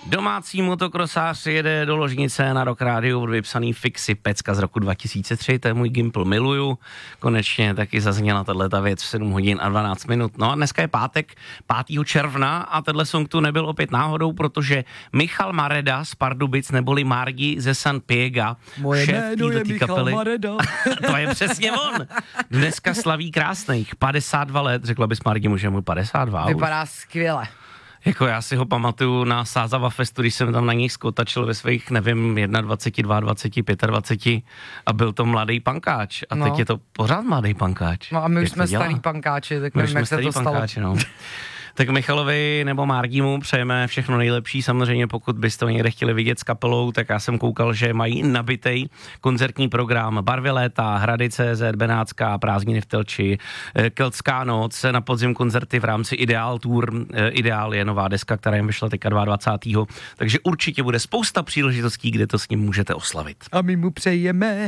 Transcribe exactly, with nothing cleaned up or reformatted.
Domácí motokrosář jede do ložnice na Rock Rádiu od vypsaný Fixy, pecka z roku dva tisíce tři, to je můj Gimpl, miluju. Konečně taky zazněla tato věc v sedm hodin a dvanáct minut. No a dneska je pátek, pátého června a tenhle song tu nebyl opět náhodou, protože Michal Mareda z Pardubic neboli Margi ze San Piega, moje šéf této kapely. Mareda. To je přesně on. Dneska slaví krásných padesát dva let, řekla bys Margi, může mu padesát dva. Vypadá skvěle. Jako já si ho pamatuju na Sázava Festu, když jsem tam na něj skotačil ve svých, nevím, dvacet jedna, dvacet dva, dvacet pět a byl to mladý pankáč. A no. teď je to pořád mladý pankáč. No a my už jsme starý pankáči, tak nevím, jak se to stalo. Pankáči, no. Tak Michalovi nebo Margimu přejeme všechno nejlepší. Samozřejmě pokud byste to někde chtěli vidět s kapelou, tak já jsem koukal, že mají nabitej koncertní program Barvy léta, Hrady tečka cé zet, Benátská, Prázdniny v Telči, Keltská noc, na podzim koncerty v rámci Ideál Tour. Ideál je nová deska, která jim vyšla teďka dvacátého druhého Takže určitě bude spousta příležitostí, kde to s ním můžete oslavit. A my mu přejeme